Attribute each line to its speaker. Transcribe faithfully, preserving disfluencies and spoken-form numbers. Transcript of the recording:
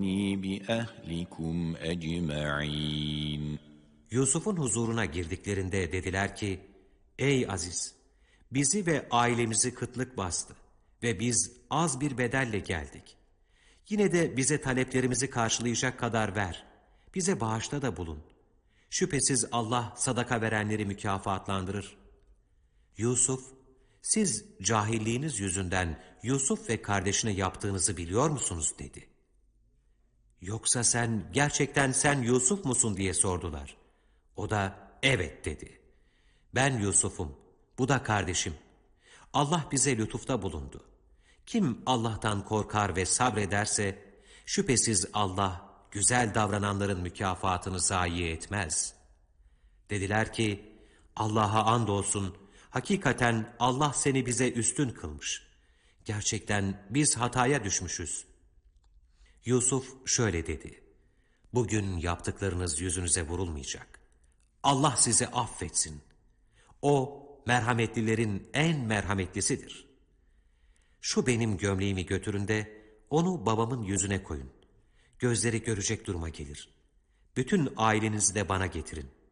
Speaker 1: بِأَهْلِكُمْ أَجْمَعِينَ.
Speaker 2: Yusuf'un huzuruna girdiklerinde dediler ki, ey Aziz! Bizi ve ailemizi kıtlık bastı ve biz az bir bedelle geldik. Yine de bize taleplerimizi karşılayacak kadar ver. Bize bağışta da bulun. Şüphesiz Allah sadaka verenleri mükafatlandırır. Yusuf, siz cahilliğiniz yüzünden Yusuf ve kardeşine yaptığınızı biliyor musunuz dedi. Yoksa sen gerçekten sen Yusuf musun diye sordular. O da evet dedi. Ben Yusuf'um, bu da kardeşim. Allah bize lütufta bulundu. Kim Allah'tan korkar ve sabrederse, şüphesiz Allah güzel davrananların mükafatını zayi etmez. Dediler ki, Allah'a andolsun, hakikaten Allah seni bize üstün kılmış. Gerçekten biz hataya düşmüşüz. Yusuf şöyle dedi, bugün yaptıklarınız yüzünüze vurulmayacak. Allah sizi affetsin. O, merhametlilerin en merhametlisidir. Şu benim gömleğimi götürün de onu babamın yüzüne koyun. Gözleri görecek duruma gelir. Bütün ailenizi de bana getirin.